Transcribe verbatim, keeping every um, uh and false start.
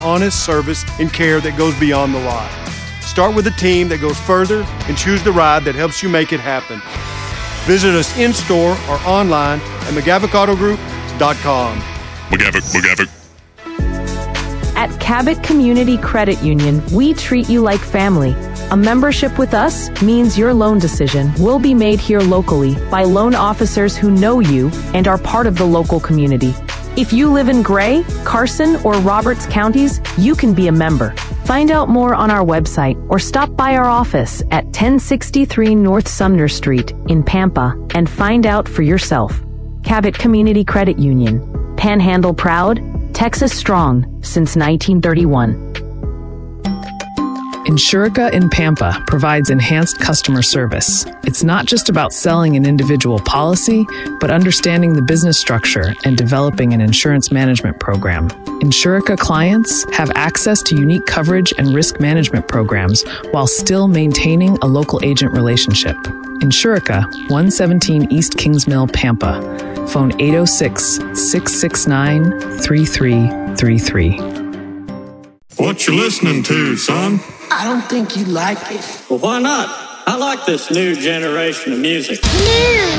honest service and care that goes beyond the lot. Start with a team that goes further and choose the ride that helps you make it happen. Visit us in-store or online at McGavick Auto Group dot com. McGavick, McGavick. At Cabot Community Credit Union, we treat you like family. A membership with us means your loan decision will be made here locally by loan officers who know you and are part of the local community. If you live in Gray, Carson, or Roberts counties, you can be a member. Find out more on our website or stop by our office at ten sixty-three North Sumner Street in Pampa and find out for yourself. Cabot Community Credit Union. Panhandle proud, Texas strong since nineteen thirty-one. Insurica in Pampa provides enhanced customer service. It's not just about selling an individual policy, but understanding the business structure and developing an insurance management program. Insurica clients have access to unique coverage and risk management programs while still maintaining a local agent relationship. Insurica, one seventeen East Kings Mill, Pampa. Phone eight oh six, six six nine, three three three three. What you listening to, son? I don't think you like it. Well, why not? I like this new generation of music. New